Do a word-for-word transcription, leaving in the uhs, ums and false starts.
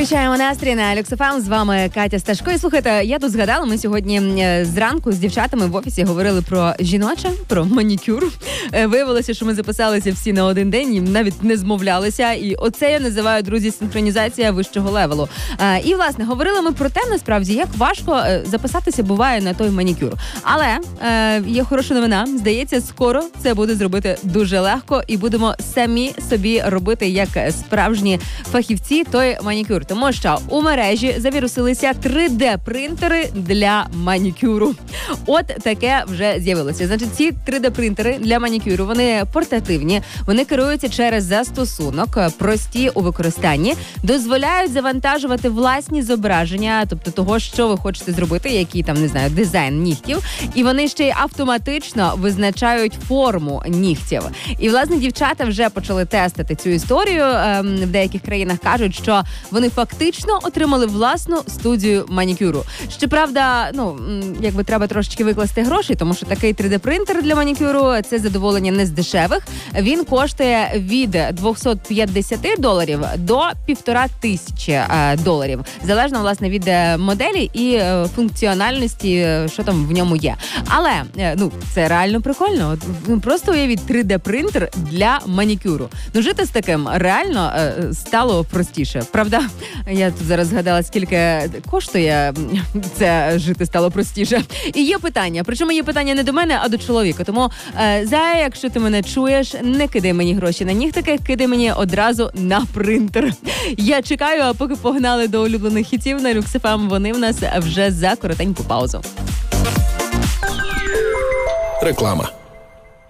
Підвищаємо настрій на Люкс еф ем. З вами Катя Сташко. І слухайте, я тут згадала, ми сьогодні зранку з дівчатами в офісі говорили про жіноче, про манікюр. Виявилося, що ми записалися всі на один день і навіть не змовлялися. І оце я називаю, друзі, синхронізація вищого левелу. І, власне, говорили ми про те, насправді, як важко записатися буває на той манікюр. Але є хороша новина. Здається, скоро це буде зробити дуже легко і будемо самі собі робити, як справжні фахівці, той манікюр. Тому що у мережі завірусилися три де-принтери для манікюру. От таке вже з'явилося. Значить, ці три де-принтери для манікюру, вони портативні, вони керуються через застосунок, прості у використанні, дозволяють завантажувати власні зображення, тобто того, що ви хочете зробити, який там, не знаю, дизайн нігтів, і вони ще й автоматично визначають форму нігтів. І, власне, дівчата вже почали тестити цю історію. В деяких країнах кажуть, що вони фактично отримали власну студію манікюру. Щоправда, ну, якби треба трошечки викласти гроші, тому що такий три де-принтер для манікюру – це задоволення не з дешевих. Він коштує від двісті п'ятдесят доларів до півтора тисячі доларів. Залежно, власне, від моделі і функціональності, що там в ньому є. Але, ну, це реально прикольно. Просто уявіть три де-принтер для манікюру. Ну, жити з таким реально стало простіше. Правда? Я тут зараз згадала, скільки коштує це жити стало простіше. І є питання. Причому є питання не до мене, а до чоловіка. Тому, е, Зая, якщо ти мене чуєш, не кидай мені гроші на нігтики, кидай мені одразу на принтер. Я чекаю, а поки погнали до улюблених хітів на Люкс еф ем, вони в нас вже за коротеньку паузу. Реклама.